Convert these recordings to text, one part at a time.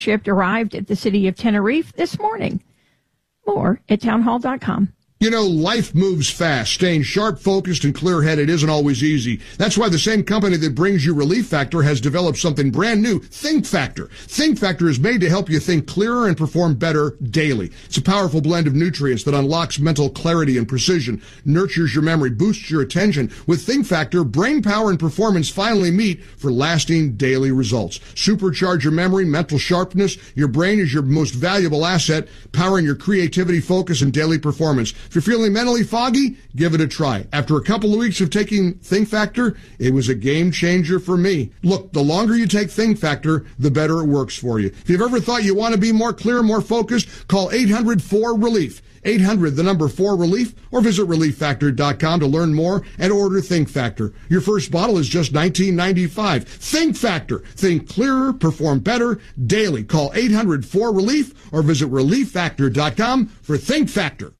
ship arrived at the city of Tenerife this morning. More at townhall.com. You know, life moves fast. Staying sharp, focused, and clear-headed isn't always easy. That's why the same company that brings you Relief Factor has developed something brand new, Think Factor. Think Factor is made to help you think clearer and perform better daily. It's a powerful blend of nutrients that unlocks mental clarity and precision, nurtures your memory, boosts your attention. With Think Factor, brain power and performance finally meet for lasting daily results. Supercharge your memory, mental sharpness. Your brain is your most valuable asset, powering your creativity, focus, and daily performance. If you're feeling mentally foggy, give it a try. After a couple of weeks of taking Think Factor, it was a game changer for me. Look, the longer you take Think Factor, the better it works for you. If you've ever thought you want to be more clear, more focused, call 800-4RELIEF. 800-4RELIEF, or visit ReliefFactor.com to learn more and order Think Factor. Your first bottle is just $19.95. Think Factor. Think clearer, perform better daily. Call 800-4RELIEF or visit ReliefFactor.com for Think Factor.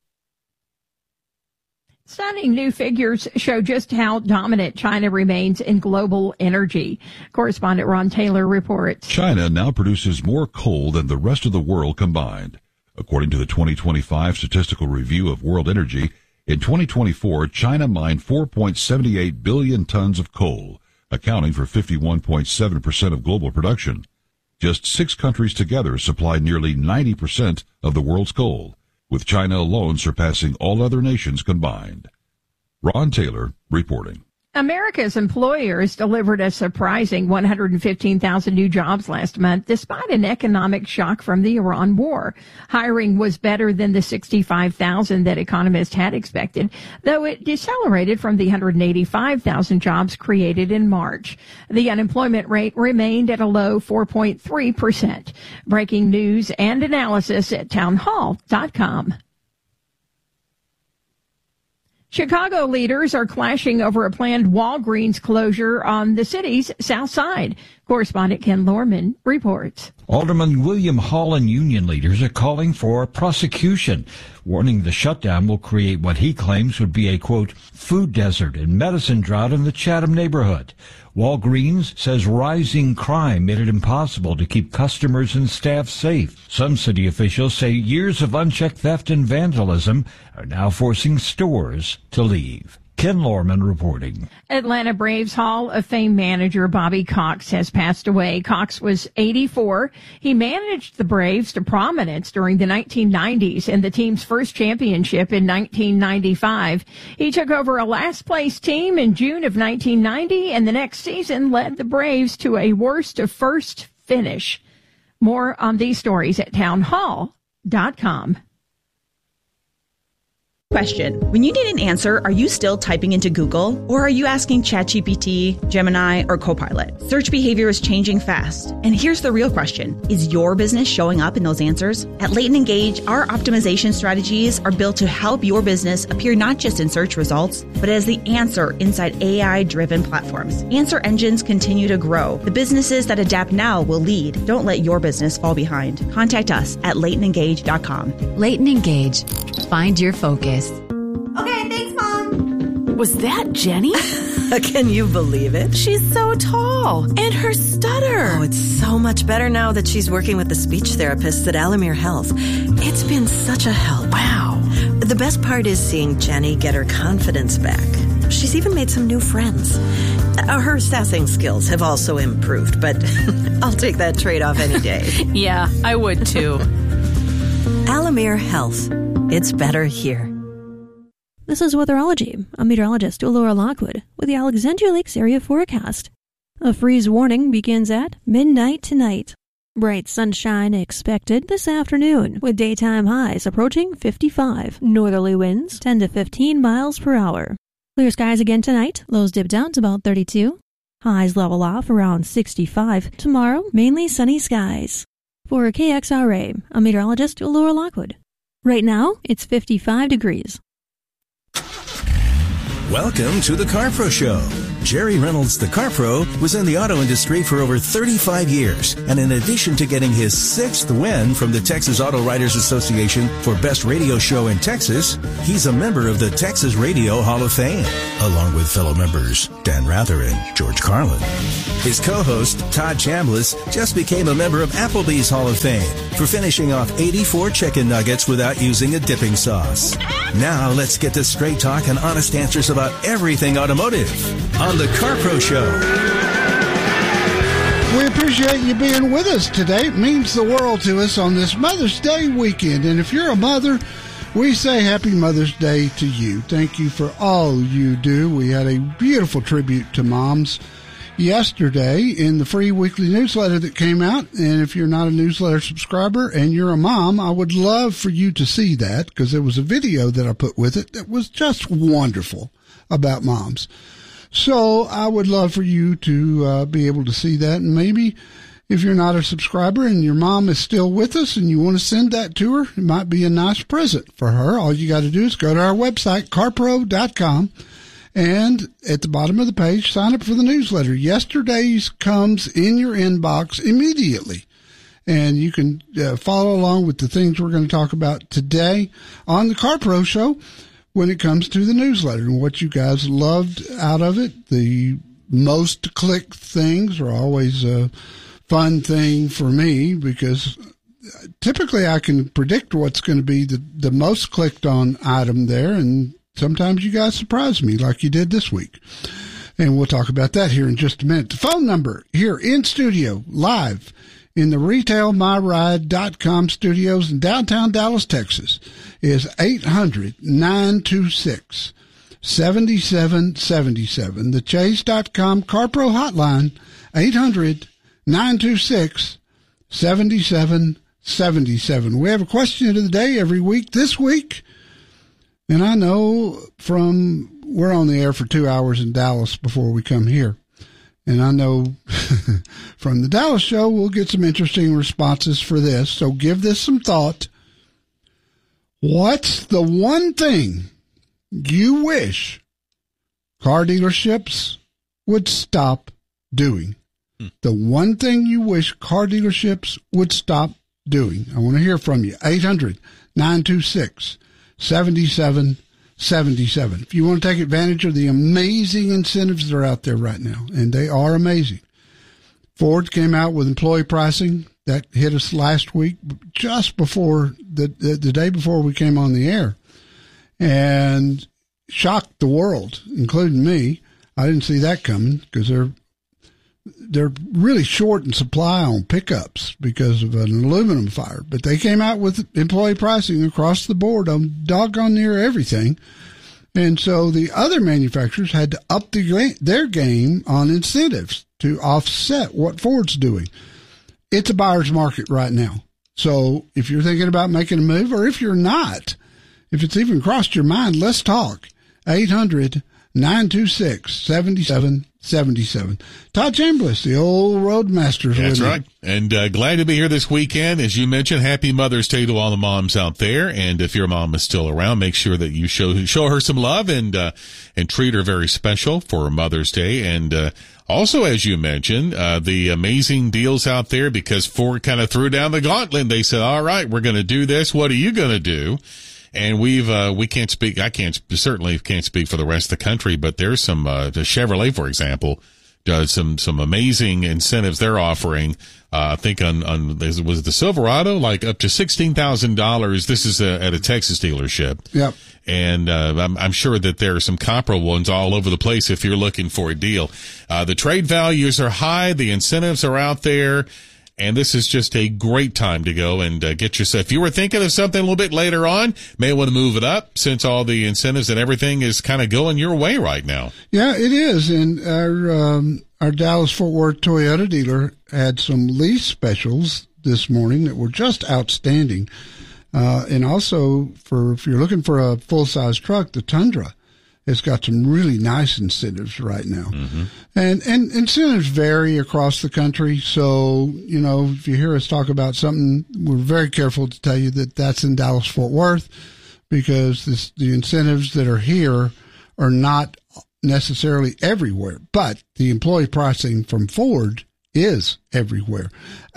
Stunning new figures show just how dominant China remains in global energy. Correspondent Ron Taylor reports. China now produces more coal than the rest of the world combined. According to the 2025 Statistical Review of World Energy, in 2024, China mined 4.78 billion tons of coal, accounting for 51.7% of global production. Just 6 countries together supply nearly 90% of the world's coal, with China alone surpassing all other nations combined. Ron Taylor reporting. America's employers delivered a surprising 115,000 new jobs last month, despite an economic shock from the Iran war. Hiring was better than the 65,000 that economists had expected, though it decelerated from the 185,000 jobs created in March. The unemployment rate remained at a low 4.3%. Breaking news and analysis at townhall.com. Chicago leaders are clashing over a planned Walgreens closure on the city's south side. Correspondent Ken Lorman reports. Alderman William Hall and union leaders are calling for prosecution, warning the shutdown will create what he claims would be a, quote, food desert and medicine drought in the Chatham neighborhood. Walgreens says rising crime made it impossible to keep customers and staff safe. Some city officials say years of unchecked theft and vandalism are now forcing stores to leave. Ken Lorman reporting. Atlanta Braves Hall of Fame manager Bobby Cox has passed away. Cox was 84. He managed the Braves to prominence during the 1990s and the team's first championship in 1995. He took over a last-place team in June of 1990 and the next season led the Braves to a worst-to-first finish. More on these stories at townhall.com. Question. When you need an answer, are you still typing into Google? Or are you asking ChatGPT, Gemini, or Copilot? Search behavior is changing fast. And here's the real question. Is your business showing up in those answers? At Leighton Engage, our optimization strategies are built to help your business appear not just in search results, but as the answer inside AI-driven platforms. Answer engines continue to grow. The businesses that adapt now will lead. Don't let your business fall behind. Contact us at LeightonEngage.com. Leighton Engage. Find your focus. Okay, thanks, Mom. Was that Jenny? Can you believe it? She's so tall. And her stutter. Oh, it's so much better now that she's working with the speech therapists at Alamere Health. It's been such a help. Wow. The best part is seeing Jenny get her confidence back. She's even made some new friends. Her sassing skills have also improved, but I'll take that trade-off any day. Yeah, I would too. Alamere Health. It's better here. This is Weatherology. I'm meteorologist Laura Lockwood with the Alexandria Lakes area forecast. A freeze warning begins at midnight tonight. Bright sunshine expected this afternoon with daytime highs approaching 55. Northerly winds 10 to 15 miles per hour. Clear skies again tonight. Lows dip down to about 32. Highs level off around 65. Tomorrow, mainly sunny skies. For KXRA, I'm meteorologist Laura Lockwood. Right now, it's 55 degrees. Welcome to the Car Pro Show. Jerry Reynolds, the Car Pro, was in the auto industry for over 35 years. And in addition to getting his 6th win from the Texas Auto Writers Association for Best Radio Show in Texas, he's a member of the Texas Radio Hall of Fame, along with fellow members Dan Rather and George Carlin. His co-host, Todd Chambliss, just became a member of Applebee's Hall of Fame for finishing off 84 chicken nuggets without using a dipping sauce. Now let's get to straight talk and honest answers about everything automotive on The Car Pro Show. We appreciate you being with us today. It means the world to us on this Mother's Day weekend. And if you're a mother, we say Happy Mother's Day to you. Thank you for all you do. We had a beautiful tribute to moms yesterday in the free weekly newsletter that came out. And if you're not a newsletter subscriber and you're a mom, I would love for you to see that, because there was a video that I put with it that was just wonderful about moms. So I would love for you to be able to see that. And maybe if you're not a subscriber and your mom is still with us and you want to send that to her, it might be a nice present for her. All you got to do is go to our website, carpro.com. And at the bottom of the page, sign up for the newsletter. Yesterday's comes in your inbox immediately. And you can follow along with the things we're going to talk about today on the Car Pro Show when it comes to the newsletter and what you guys loved out of it. The most clicked things are always a fun thing for me, because typically I can predict what's going to be the most clicked on item there, and sometimes you guys surprise me like you did this week. And we'll talk about that here in just a minute. The phone number here in studio, live in the RetailMyRide.com studios in downtown Dallas, Texas, is 800-926-7777. The Chase.com CarPro hotline, 800-926-7777. We have a question of the day every week. This week, and I know we're on the air for 2 hours in Dallas before we come here. And I know from the Dallas show, we'll get some interesting responses for this. So give this some thought. What's the one thing you wish car dealerships would stop doing? The one thing you wish car dealerships would stop doing. I want to hear from you. 800-926-7777. If you want to take advantage of the amazing incentives that are out there right now, and they are amazing. Ford came out with employee pricing that hit us last week, just before the day before we came on the air, and shocked the world, including me. I didn't see that coming, because they're really short in supply on pickups because of an aluminum fire. But they came out with employee pricing across the board on doggone near everything. And so the other manufacturers had to up their game on incentives to offset what Ford's doing. It's a buyer's market right now. So if you're thinking about making a move, or if you're not, if it's even crossed your mind, let's talk. 800-926-7777. Todd Chambliss, the old Roadmaster's. That's right. And glad to be here this weekend. As you mentioned, happy Mother's Day to all the moms out there. And if your mom is still around, make sure that you show her some love and treat her very special for Mother's Day. And also, as you mentioned, the amazing deals out there, because Ford kind of threw down the gauntlet. They said, all right, we're going to do this. What are you going to do? And we can't speak, certainly can't speak for the rest of the country, but there's some, the Chevrolet, for example, does some amazing incentives they're offering. I think was it the Silverado, like up to $16,000. This is at a Texas dealership. Yep. And, I'm sure that there are some comparable ones all over the place if you're looking for a deal. The trade values are high. The incentives are out there. And this is just a great time to go and get yourself. If you were thinking of something a little bit later on, may want to move it up, since all the incentives and everything is kind of going your way right now. Yeah, it is. And our Dallas-Fort Worth Toyota dealer had some lease specials this morning that were just outstanding. And also, if you're looking for a full-size truck, the Tundra has got some really nice incentives right now. Mm-hmm. And incentives vary across the country. So, if you hear us talk about something, we're very careful to tell you that that's in Dallas-Fort Worth, because the incentives that are here are not necessarily everywhere. But the employee pricing from Ford is everywhere.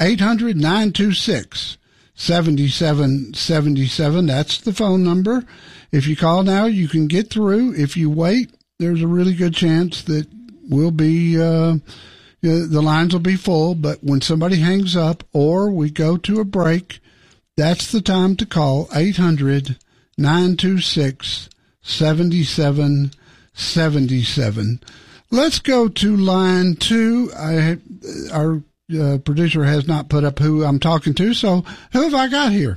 800-926-7777. That's the phone number. If you call now, you can get through. If you wait, there's a really good chance that we'll be, The lines will be full, but when somebody hangs up or we go to a break, that's the time to call 800-926-7777. Let's go to line 2. Our producer has not put up who I'm talking to, so who have I got here?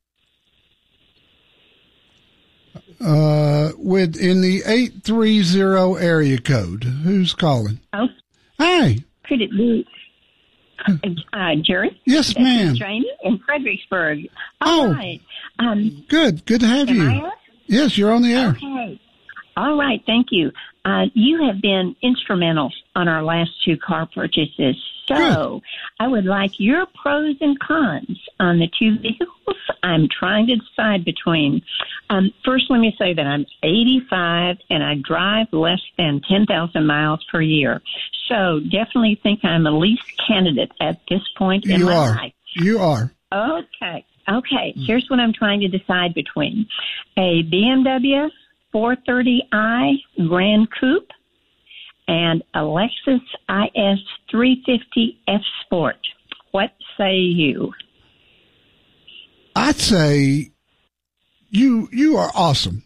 In the 830 area code. Who's calling? Oh. Hi. Could it be Jerry? Yes, ma'am. Janie in Fredericksburg. All right. Good to have you. Am I on? Yes, you're on the air. Okay. All right. Thank you. You have been instrumental on our last 2 car purchases. So I would like your pros and cons on the 2 vehicles I'm trying to decide between. First, let me say that I'm 85 and I drive less than 10,000 miles per year. So definitely think I'm a lease candidate at this point in my life. You are. Okay. Here's what I'm trying to decide between. A BMW 430i Grand Coupe and a Lexus IS 350 F Sport. What say you? I'd say you are awesome.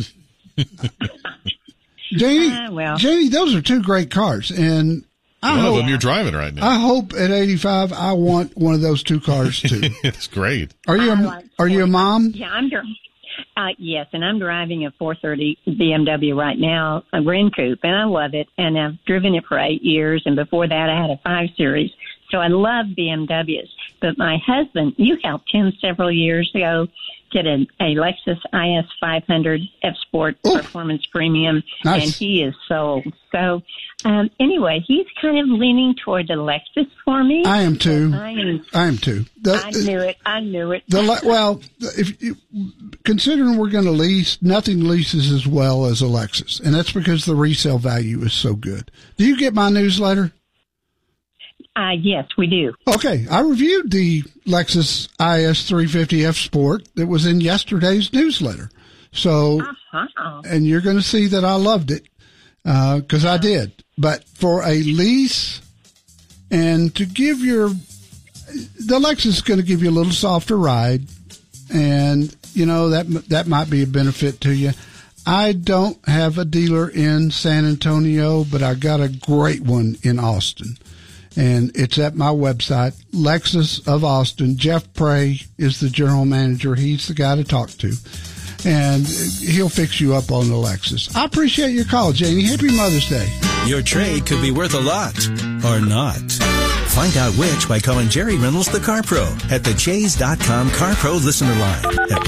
Janie, those are 2 great cars, and one of them you're driving right now. I hope at 85 I want one of those 2 cars too. It's great. Are you a mom? Yeah, I'm yes, and I'm driving a 430 BMW right now, a Grand Coupe, and I love it. And I've driven it for 8 years, and before that I had a 5 Series. So I love BMWs. But my husband, you helped him several years ago get a Lexus IS 500 F Sport Performance Premium, nice. And he is sold. So anyway, he's kind of leaning toward the Lexus for me. I am too. I am too. I knew it. Considering we're going to lease, nothing leases as well as a Lexus, and that's because the resale value is so good. Do you get my newsletter? Yes, we do. Okay, I reviewed the Lexus IS 350 F Sport that was in yesterday's newsletter. So, and you're going to see that I loved it because I did. But for a lease and to give the Lexus is going to give you a little softer ride, and that might be a benefit to you. I don't have a dealer in San Antonio, but I got a great one in Austin. And it's at my website, Lexus of Austin. Jeff Prey is the general manager. He's the guy to talk to. And he'll fix you up on the Lexus. I appreciate your call, Janie. Happy Mother's Day. Your trade could be worth a lot or not. Find out which by calling Jerry Reynolds, the Car Pro, at the Chase.com Car Pro listener line at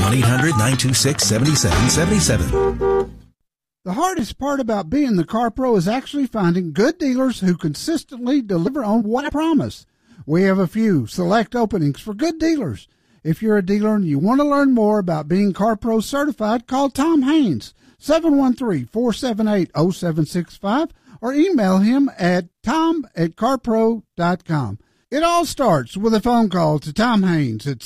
1-800-926-7777. The hardest part about being the Car Pro is actually finding good dealers who consistently deliver on what I promise. We have a few select openings for good dealers. If you're a dealer and you want to learn more about being Car Pro certified, call Tom Haynes, 713-478-0765, or email him at tom@carpro.com. It all starts with a phone call to Tom Haynes at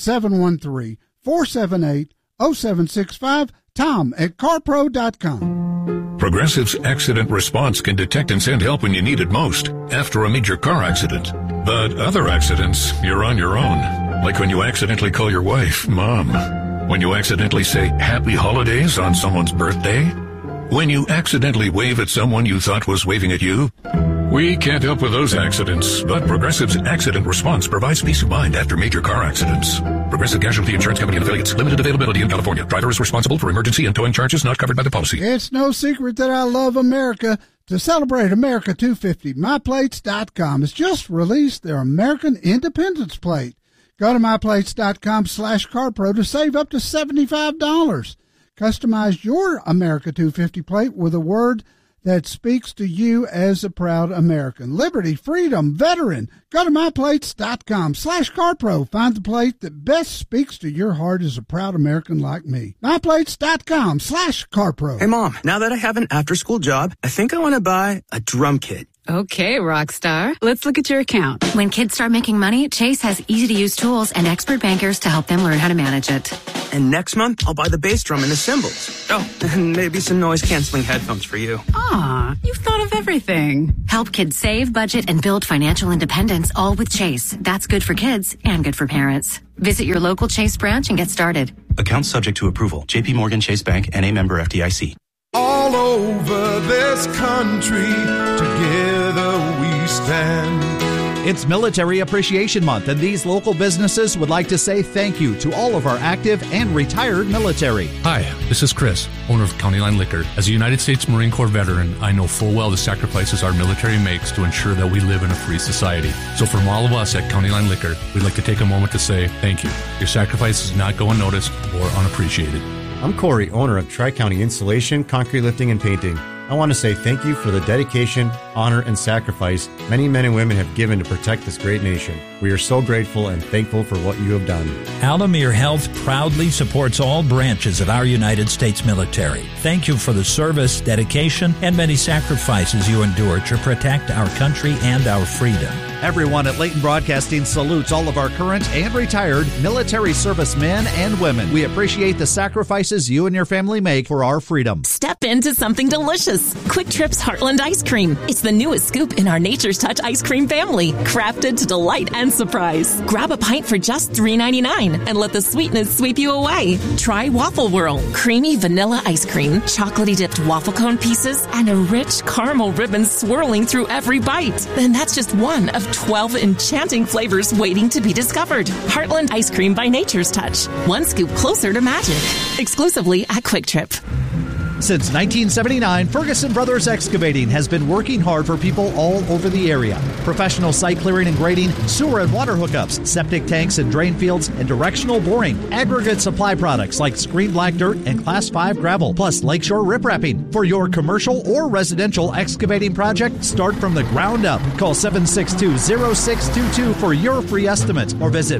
713-478-0765, tom@carpro.com. Progressive's Accident Response can detect and send help when you need it most after a major car accident. But other accidents, you're on your own. Like when you accidentally call your wife Mom. When you accidentally say Happy Holidays on someone's birthday. When you accidentally wave at someone you thought was waving at you. We can't help with those accidents, but Progressive's Accident Response provides peace of mind after major car accidents. Progressive Casualty Insurance Company and affiliates. Limited availability in California. Driver is responsible for emergency and towing charges not covered by the policy. It's no secret that I love America. To celebrate America 250, MyPlates.com has just released their American Independence Plate. Go to MyPlates.com/CarPro to save up to $75. Customize your America 250 plate with a word that speaks to you as a proud American. Liberty, freedom, veteran. Go to MyPlates.com/CarPro. Find the plate that best speaks to your heart as a proud American like me. MyPlates.com/CarPro. Hey, Mom, now that I have an after-school job, I think I want to buy a drum kit. Okay, Rockstar. Let's look at your account. When kids start making money, Chase has easy-to-use tools and expert bankers to help them learn how to manage it. And next month, I'll buy the bass drum and the cymbals. Oh, and maybe some noise-canceling headphones for you. Aw, you've thought of everything. Help kids save, budget, and build financial independence, all with Chase. That's good for kids and good for parents. Visit your local Chase branch and get started. Account subject to approval. J.P. Morgan Chase Bank, N.A. member FDIC. All over this country, together we stand. It's Military Appreciation Month, and these local businesses would like to say thank you to all of our active and retired military. Hi, this is Chris, owner of County Line Liquor. As a United States Marine Corps veteran, I know full well the sacrifices our military makes to ensure that we live in a free society. So from all of us at County Line Liquor, we'd like to take a moment to say thank you. Your sacrifice does not go unnoticed or unappreciated. I'm Corey, owner of Tri-County Insulation, Concrete Lifting, and Painting. I want to say thank you for the dedication, honor, and sacrifice many men and women have given to protect this great nation. We are so grateful and thankful for what you have done. Alamere Health proudly supports all branches of our United States military. Thank you for the service, dedication, and many sacrifices you endure to protect our country and our freedom. Everyone at Leighton Broadcasting salutes all of our current and retired military servicemen and women. We appreciate the sacrifices you and your family make for our freedom. Step into something delicious. Quick Trip's Heartland Ice Cream. It's the newest scoop in our Nature's Touch ice cream family, crafted to delight and surprise. Grab a pint for just $3.99 and let the sweetness sweep you away. Try Waffle Whirl, creamy vanilla ice cream, chocolatey dipped waffle cone pieces, and a rich caramel ribbon swirling through every bite. And that's just one of 12 enchanting flavors waiting to be discovered. Heartland Ice Cream by Nature's Touch. One scoop closer to magic. Exclusively at Quick Trip. Since 1979, Ferguson Brothers Excavating has been working hard for people all over the area. Professional site clearing and grading, sewer and water hookups, septic tanks and drain fields, and directional boring. Aggregate supply products like screen black dirt and Class 5 gravel, plus lakeshore riprapping. For your commercial or residential excavating project, start from the ground up. Call 762-0622 for your free estimate or visit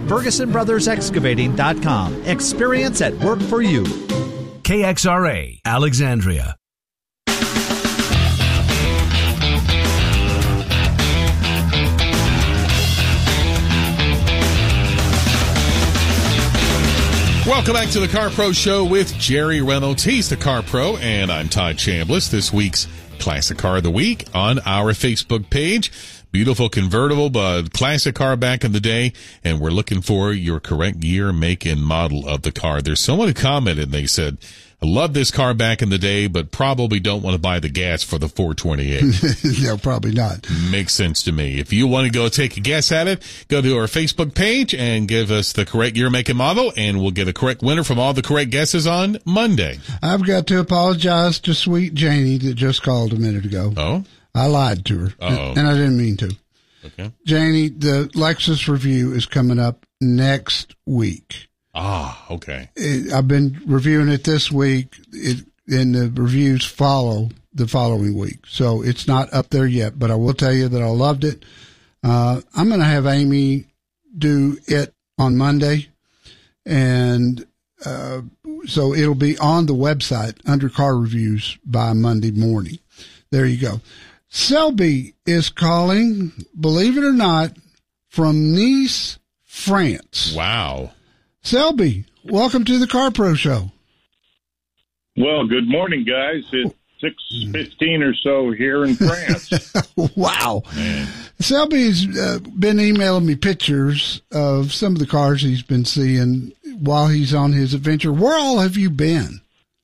FergusonBrothersExcavating.com. Experience at work for you. KXRA, Alexandria. Welcome back to the Car Pro Show with Jerry Reynolds. He's the Car Pro, and I'm Todd Chambliss. This week's Classic Car of the Week on our Facebook page. Beautiful convertible, but classic car back in the day, and we're looking for your correct year, make, and model of the car. There's someone who commented, and they said, I love this car back in the day, but probably don't want to buy the gas for the 428. No, probably not. Makes sense to me. If you want to go take a guess at it, go to our Facebook page and give us the correct year, make, and model, and we'll get a correct winner from all the correct guesses on Monday. I've got to apologize to sweet Janie that just called a minute ago. Oh? I lied to her, and I didn't mean to. Okay. Janie, the Lexus review is coming up next week. Ah, okay. I've been reviewing it this week, and the reviews follow the following week. So it's not up there yet, but I will tell you that I loved it. I'm going to have Amy do it on Monday, and so it'll be on the website under car reviews by Monday morning. There you go. Selby is calling, believe it or not, from Nice, France. Wow. Selby, welcome to the Car Pro Show. Well, good morning, guys. It's 6:15 or so here in France. Wow. Selby's been emailing me pictures of some of the cars he's been seeing while he's on his adventure. Where all have you been?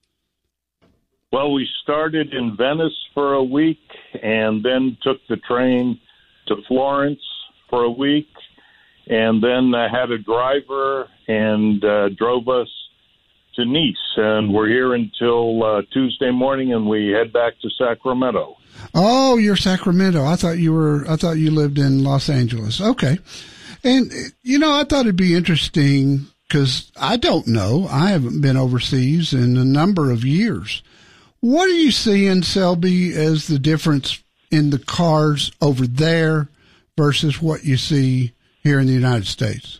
Well, we started in Venice for a week and then took the train to Florence for a week, and then I had a driver and drove us to Nice, and we're here until Tuesday morning, and we head back to Sacramento. Oh, you're Sacramento. I thought you lived in Los Angeles. Okay. And I thought it'd be interesting because I don't know. I haven't been overseas in a number of years. What are you seeing, Selby, as the difference in the cars over there versus what you see here in the United States?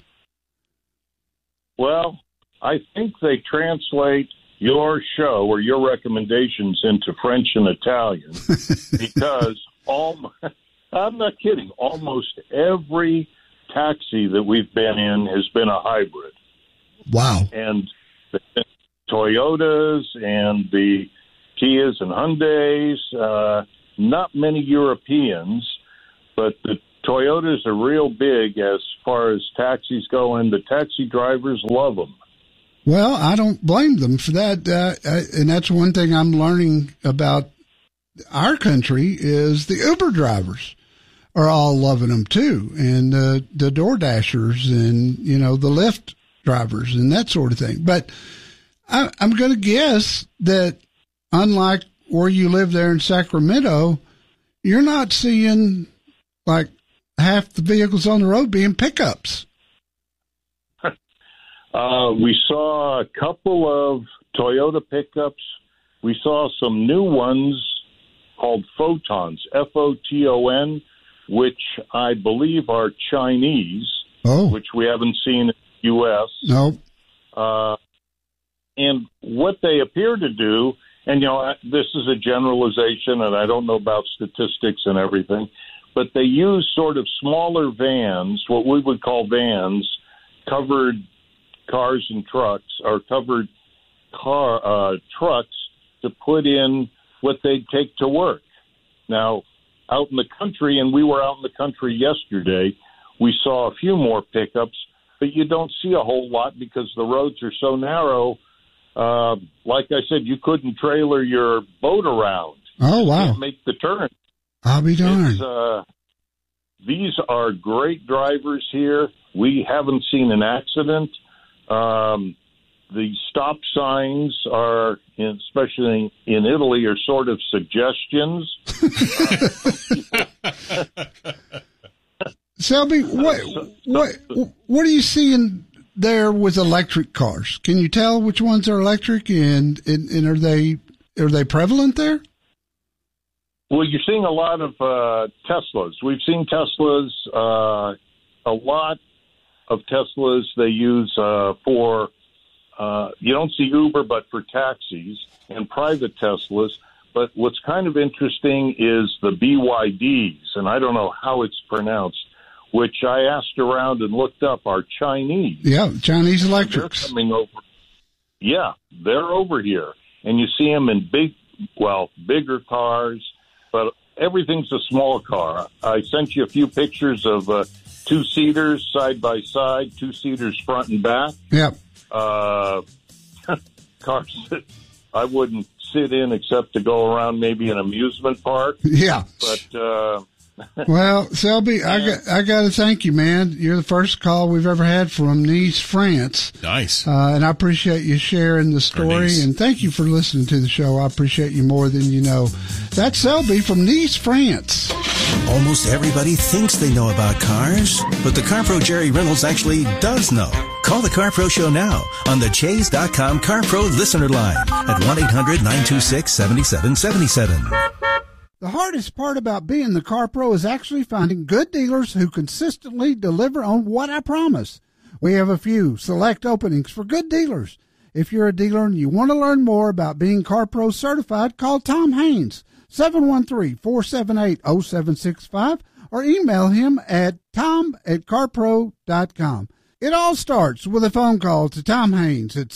Well, I think they translate your show or your recommendations into French and Italian because I'm not kidding. Almost every taxi that we've been in has been a hybrid. Wow. And Toyotas and the Kias and Hyundais. Not many Europeans, but the Toyotas are real big as far as taxis go, and the taxi drivers love them. Well, I don't blame them for that. And that's one thing I'm learning about our country is the Uber drivers are all loving them too. And the DoorDashers and, the Lyft drivers and that sort of thing. But I'm going to guess that unlike where you live there in Sacramento, you're not seeing like half the vehicles on the road being pickups. We saw a couple of Toyota pickups. We saw some new ones called Photons, F-O-T-O-N, which I believe are Chinese, which we haven't seen in the U.S. No. And what they appear to do, and, this is a generalization, and I don't know about statistics and everything, but they use sort of smaller vans, what we would call vans, covered cars and trucks, or covered trucks to put in what they take to work. Now, out in the country, and we were out in the country yesterday, we saw a few more pickups, but you don't see a whole lot because the roads are so narrow. Like I said, you couldn't trailer your boat around. Oh, wow. You can't make the turn. I'll be darned. These are great drivers here. We haven't seen an accident. The stop signs are, especially in Italy, are sort of suggestions. Selby, what are you seeing there with electric cars? Can you tell which ones are electric, and are they prevalent there? Well, you're seeing a lot of Teslas. We've seen Teslas, a lot of Teslas they use for, you don't see Uber, but for taxis and private Teslas. But what's kind of interesting is the BYDs, and I don't know how it's pronounced, which I asked around and looked up, are Chinese. Yeah, Chinese electrics. They're coming over. Yeah, they're over here. And you see them in bigger cars, but everything's a small car. I sent you a few pictures of two-seaters side by side, two-seaters front and back. Yep. Cars that I wouldn't sit in except to go around maybe an amusement park. Yeah. But well, Selby, I got to thank you, man. You're the first call we've ever had from Nice, France. Nice. And I appreciate you sharing the story, and thank you for listening to the show. I appreciate you more than you know. That's Selby from Nice, France. Almost everybody thinks they know about cars, but the CarPro Jerry Reynolds actually does know. Call the CarPro Show now on the Chase.com CarPro listener line at 1-800-926-7777. The hardest part about being the CarPro is actually finding good dealers who consistently deliver on what I promise. We have a few select openings for good dealers. If you're a dealer and you want to learn more about being CarPro certified, call Tom Haynes, 713-478-0765, or email him at tom@carpro.com. It all starts with a phone call to Tom Haynes at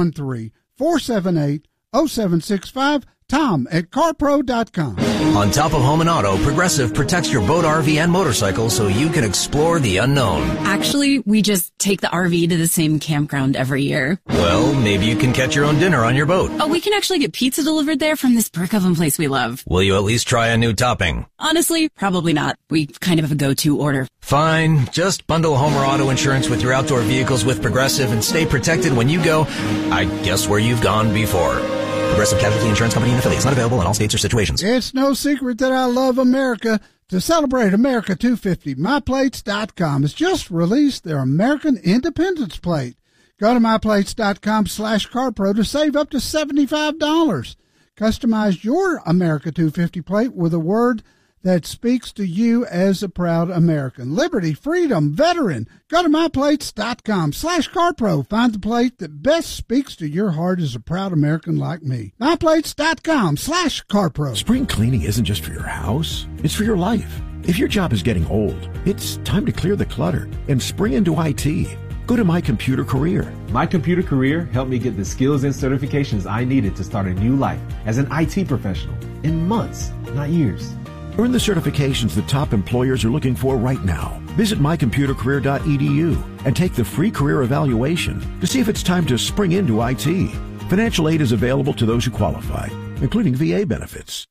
713-478-0765, tom@carpro.com. On top of home and auto, Progressive protects your boat, RV, and motorcycle so you can explore the unknown. Actually, we just take the RV to the same campground every year. Well, maybe you can catch your own dinner on your boat. Oh, we can actually get pizza delivered there from this brick oven place we love. Will you at least try a new topping? Honestly, probably not. We kind of have a go-to order. Fine. Just bundle home or auto insurance with your outdoor vehicles with Progressive and stay protected when you go, I guess, where you've gone before. Progressive Casualty Insurance Company and affiliates. Not available in all states or situations. It's no secret that I love America. To celebrate America 250, MyPlates.com has just released their American Independence Plate. Go to MyPlates.com/CarPro to save up to $75. Customize your America 250 plate with a word that speaks to you as a proud American. Liberty, freedom, veteran. Go to MyPlates.com/CarPro. Find the plate that best speaks to your heart as a proud American like me. MyPlates.com/CarPro. Spring cleaning isn't just for your house. It's for your life. If your job is getting old, it's time to clear the clutter and spring into IT. Go to My Computer Career. My Computer Career helped me get the skills and certifications I needed to start a new life as an IT professional in months, not years. Earn the certifications the top employers are looking for right now. Visit mycomputercareer.edu and take the free career evaluation to see if it's time to spring into IT. Financial aid is available to those who qualify, including VA benefits.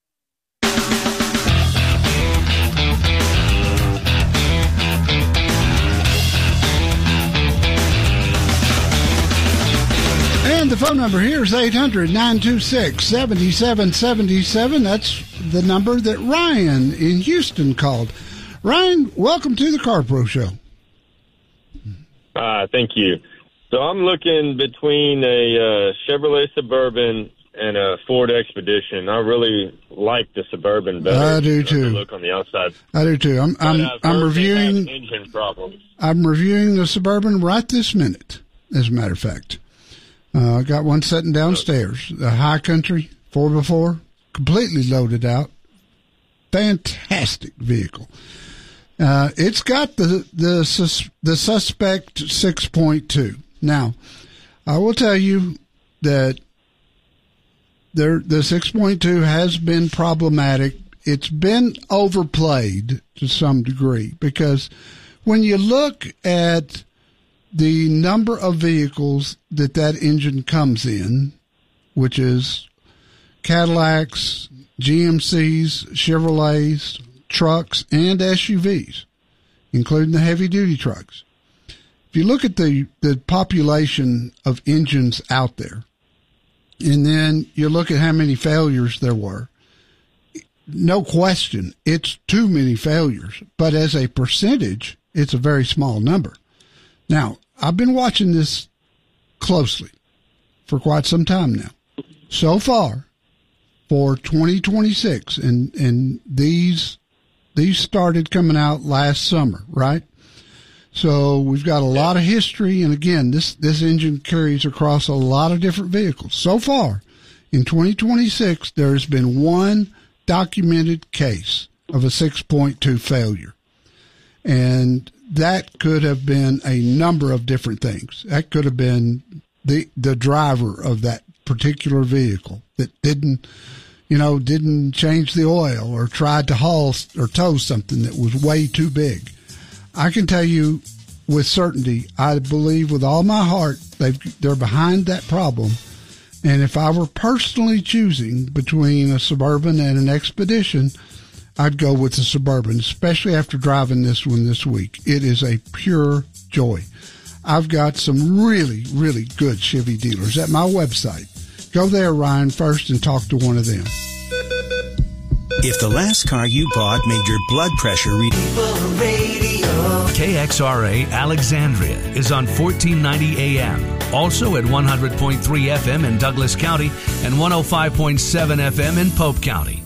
And the phone number here is 800-926-7777. That's the number that Ryan in Houston called. Ryan, welcome to the Car Pro Show. Thank you. So I'm looking between a Chevrolet Suburban and a Ford Expedition. I really like the Suburban better. I do too. The look on the outside. I do too. I'm reviewing engine problems. I'm reviewing the Suburban right this minute, as a matter of fact. I got one sitting downstairs, a High Country 4x4, completely loaded out. Fantastic vehicle. It's got the suspect 6.2. Now, I will tell you that the 6.2 has been problematic. It's been overplayed to some degree because when you look at the number of vehicles that engine comes in, which is Cadillacs, GMCs, Chevrolets, trucks, and SUVs, including the heavy-duty trucks. If you look at the population of engines out there, and then you look at how many failures there were, no question, it's too many failures. But as a percentage, it's a very small number. Now, I've been watching this closely for quite some time now. So far, for 2026, and these started coming out last summer, right? So we've got a lot of history, and again, this engine carries across a lot of different vehicles. So far, in 2026, there has been one documented case of a 6.2 failure. And that could have been a number of different things. That could have been the driver of that particular vehicle that didn't change the oil or tried to haul or tow something that was way too big. I can tell you with certainty, I believe with all my heart, they're behind that problem. And if I were personally choosing between a Suburban and an Expedition, I'd go with the Suburban, especially after driving this one this week. It is a pure joy. I've got some really, really good Chevy dealers at my website. Go there, Ryan, first and talk to one of them. If the last car you bought made your blood pressure read... KXRA Alexandria is on 1490 AM. Also at 100.3 FM in Douglas County and 105.7 FM in Pope County.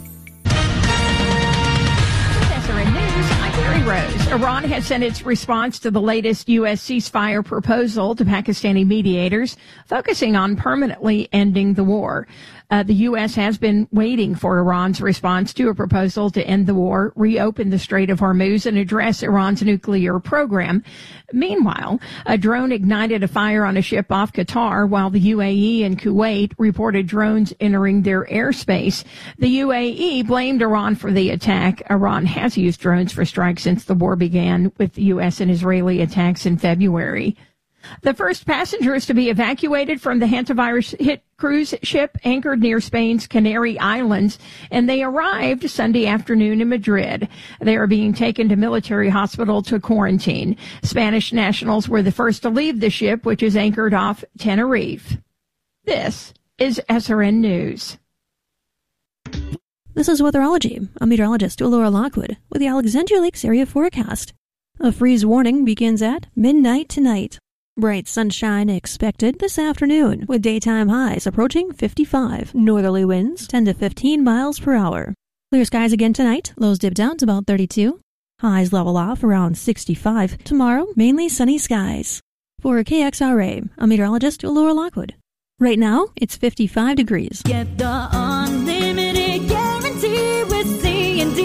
Rose. Iran has sent its response to the latest U.S. ceasefire proposal to Pakistani mediators, focusing on permanently ending the war. The U.S. has been waiting for Iran's response to a proposal to end the war, reopen the Strait of Hormuz, and address Iran's nuclear program. Meanwhile, a drone ignited a fire on a ship off Qatar while the UAE and Kuwait reported drones entering their airspace. The UAE blamed Iran for the attack. Iran has used drones for strikes since the war began, with U.S. and Israeli attacks in February. The first passengers to be evacuated from the hantavirus-hit cruise ship anchored near Spain's Canary Islands, and they arrived Sunday afternoon in Madrid. They are being taken to military hospital to quarantine. Spanish nationals were the first to leave the ship, which is anchored off Tenerife. This is SRN News. This is Weatherology. I'm meteorologist Laura Lockwood with the Alexandria Lakes area forecast. A freeze warning begins at midnight tonight. Bright sunshine expected this afternoon, with daytime highs approaching 55. Northerly winds 10 to 15 miles per hour. Clear skies again tonight. Lows dip down to about 32. Highs level off around 65. Tomorrow, mainly sunny skies. For KXRA, I'm meteorologist Laura Lockwood. Right now, it's 55 degrees. Get the unlimited guarantee with C&D.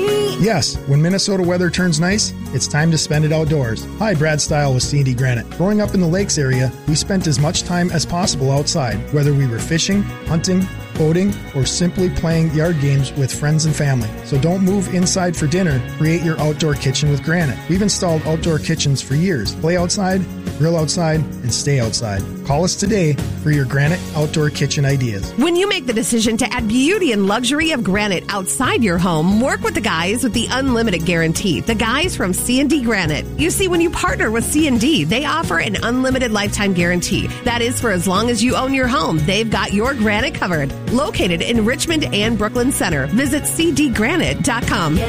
Yes, when Minnesota weather turns nice, it's time to spend it outdoors. Hi, Brad Stile with C&D Granite. Growing up in the lakes area, we spent as much time as possible outside, whether we were fishing, hunting, boating, or simply playing yard games with friends and family. So don't move inside for dinner. Create your outdoor kitchen with Granite. We've installed outdoor kitchens for years. Play outside, grill outside, and stay outside. Call us today for your Granite outdoor kitchen ideas. When you make the decision to add beauty and luxury of Granite outside your home, work with the guys with the Unlimited Guarantee. The guys from C&D Granite. You see, when you partner with C&D, they offer an unlimited lifetime guarantee. That is for as long as you own your home. They've got your granite covered. Located in Richmond and Brooklyn Center. Visit cdgranite.com.